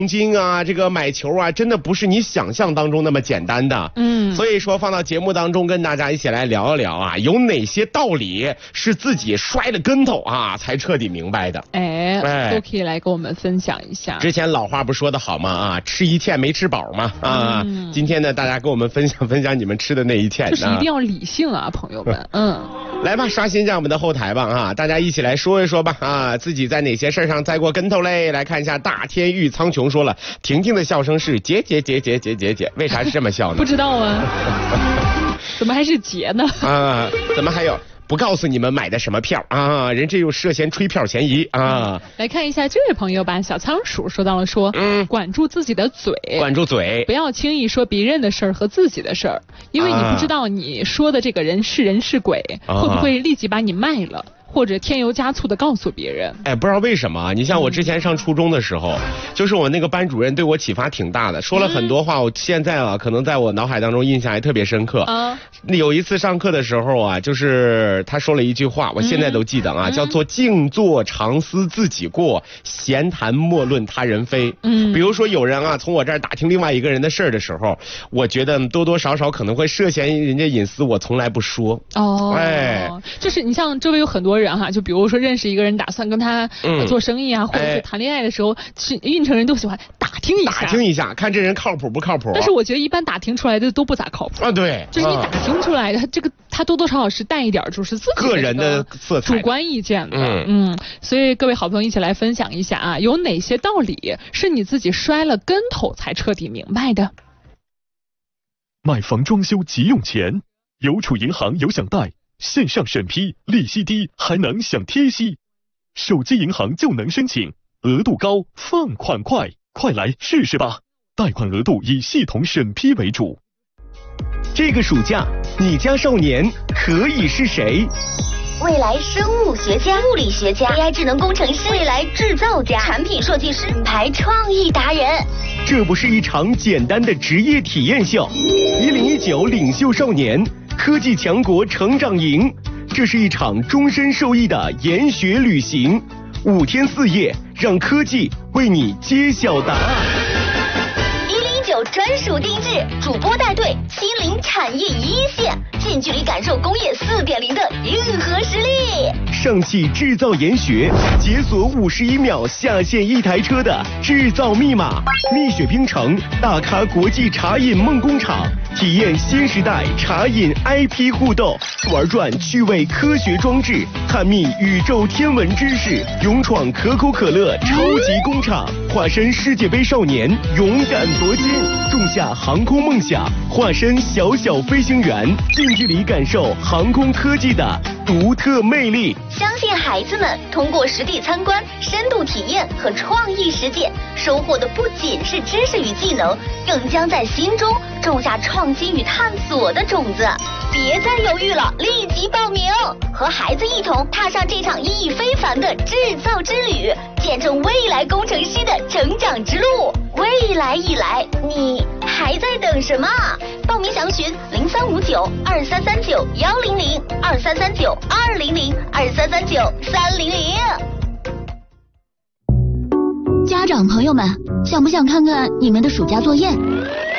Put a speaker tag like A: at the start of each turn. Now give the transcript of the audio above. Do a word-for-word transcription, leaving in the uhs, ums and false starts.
A: 金啊，这个买球啊，真的不是你想象当中那么简单的。嗯，所以说放到节目当中跟大家一起来聊一聊啊，有哪些道理是自己摔了跟头啊才彻底明白的。
B: 哎，哎都可以来跟我们分享一下。
A: 之前老话不说的好吗？啊，吃一堑没吃饱嘛。啊、嗯，今天呢，大家跟我们分享分享你们吃的那一堑。
B: 就是一定要理性啊，朋友们。嗯，
A: 来吧，刷新一下我们的后台吧啊，大家一起来说一说吧啊，自己在哪些事上栽过跟头嘞？来看一下大天玉苍穹说了，婷婷的笑声是结结结结结结结，为啥是这么笑呢？
B: 不知道啊，怎么还是结呢？
A: 啊，怎么还有？不告诉你们买的什么票啊，人这有涉嫌吹票嫌疑啊、嗯！
B: 来看一下这位朋友吧，小仓鼠说到了说，嗯，管住自己的嘴，
A: 管住嘴，
B: 不要轻易说别人的事儿和自己的事儿，因为你不知道你说的这个人是人是鬼，啊、会不会立即把你卖了。或者添油加醋的告诉别人。
A: 哎，不知道为什么，你像我之前上初中的时候，嗯、就是我那个班主任对我启发挺大的，说了很多话，我现在啊，可能在我脑海当中印象还特别深刻。啊，有一次上课的时候啊，就是他说了一句话，我现在都记得啊，嗯、叫做静坐常思自己过，闲谈莫论他人非。嗯，比如说有人啊从我这儿打听另外一个人的事儿的时候，我觉得多多少少可能会涉嫌人家隐私，我从来不说。
B: 哦，哎，就是你像周围有很多人。人哈，就比如说认识一个人，打算跟他、嗯、做生意啊，或者是谈恋爱的时候，是运城人都喜欢打听一下，
A: 打听一下，看这人靠谱不靠谱。
B: 但是我觉得一般打听出来的都不咋靠谱
A: 啊，对，
B: 就是你打听出来的，这个他多多少少是带一点就是自己
A: 个人的色彩、
B: 主观意见的。嗯嗯，所以各位好朋友一起来分享一下啊，有哪些道理是你自己摔了跟头才彻底明白的？
C: 买房装修急用钱，邮储银行有享贷。线上审批，利息低，还能享贴息，手机银行就能申请，额度高，放款快，快来试试吧！贷款额度以系统审批为主。
D: 这个暑假，你家少年可以是谁？
E: 未来生物学家、物理学家、A I 智能工程师、未来制造家、产品设计师、品牌创意达人。
D: 这不是一场简单的职业体验秀，一零一九领袖少年科技强国成长营，这是一场终身受益的研学旅行，五天四夜，让科技为你揭晓答案。
E: 一零一九专属定制，主播带队亲临产业一线，近距离感受工业四点零的硬核实力。
D: 上汽制造研学，解锁五十一秒下线一台车的制造密码。蜜雪冰城大咖国际茶饮梦工厂，体验新时代茶饮 I P 互动，玩转趣味科学装置，探秘宇宙天文知识，勇闯可口可乐超级工厂，化身世界杯少年，勇敢夺金，种下航空梦想，化身小小飞行员，近距离感受航空科技的独特魅力。
E: 相信孩子们通过实地参观、深度体验和创意实践，收获的不仅是知识与技能，更将在心中种下创新与探索的种子。别再犹豫了，立即报名，和孩子一同踏上这场意义非凡的制造之旅，见证未来工程师的成长之路。未来已来，你还在等什么？报名详询零三五九二三三九幺零零二三三九二零零二三三九三零零。
F: 家长朋友们，想不想看看你们的暑假作业？